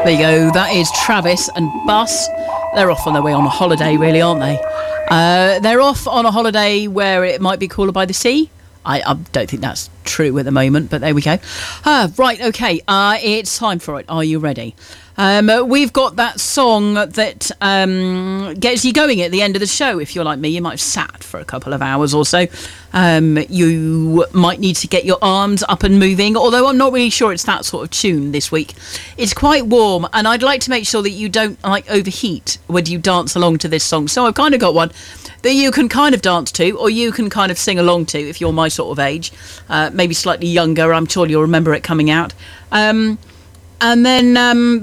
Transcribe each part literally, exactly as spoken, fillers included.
There you go. That is Travis and Bus. They're off on their way on a holiday, really, aren't they? Uh, they're off on a holiday where it might be cooler by the sea. I, I don't think that's true at the moment, but there we go. Uh, right, okay. Uh, it's time for it. Are you ready? Um, we've got that song that um, gets you going at the end of the show. If you're like me, you might have sat for a couple of hours or so. Um, you might need to get your arms up and moving, although I'm not really sure it's that sort of tune this week. It's quite warm, and I'd like to make sure that you don't like overheat when you dance along to this song. So I've kind of got one that you can kind of dance to, or you can kind of sing along to if you're my sort of age, uh, maybe slightly younger. I'm sure you'll remember it coming out. Um, and then... Um,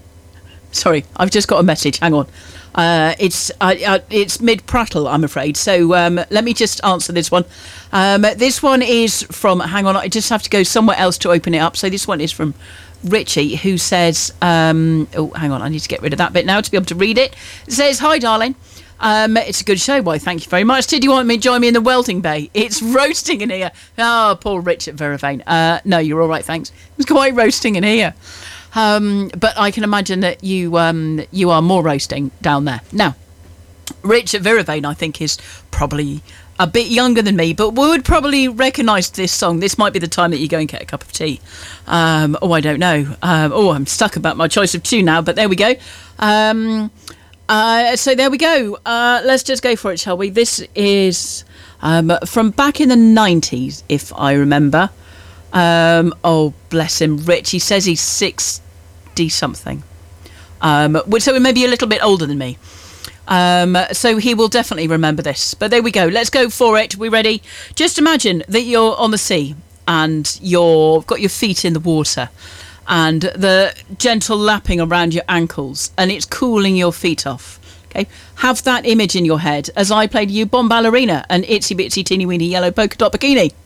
Sorry, I've just got a message. Hang on. Uh, it's uh, uh, it's mid-prattle, I'm afraid. So um, let me just answer this one. Um, this one is from... Hang on, I just have to go somewhere else to open it up. So this one is from Richie, who says... Um, oh, hang on, I need to get rid of that bit now to be able to read it. It says, hi, darling. Um, it's a good show. Why, thank you very much. Did you want me to join me in the welding bay? It's roasting in here. Oh, poor Richard Veravane. Uh, no, you're all right, thanks. It's quite roasting in here. Um, but I can imagine that you um, you are more roasting down there. Now, Richard Veravane, I think, is probably a bit younger than me, but would probably recognise this song. This might be the time that you go and get a cup of tea. Um, oh, I don't know. Um, oh, I'm stuck about my choice of tune now, but there we go. Um, uh, so there we go. Uh, let's just go for it, shall we? This is um, from back in the nineties, if I remember. Um, oh, bless him, Rich. He says he's sixty-something. Um, so maybe a little bit older than me. Um, so he will definitely remember this. But there we go. Let's go for it. We ready? Just imagine that you're on the sea and you've got your feet in the water and the gentle lapping around your ankles and it's cooling your feet off. Okay, have that image in your head as I played you Bomb Ballerina and Itsy Bitsy Teeny Weeny Yellow Polka Dot Bikini.